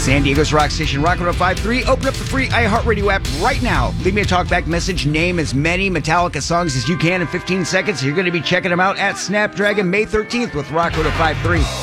San Diego's rock station, Rock 105.3. Open up the free iHeartRadio app right now. Leave me a talkback message. Name as many Metallica songs as you can in 15 seconds. You're going to be checking them out at Snapdragon May 13th with Rock 105.3.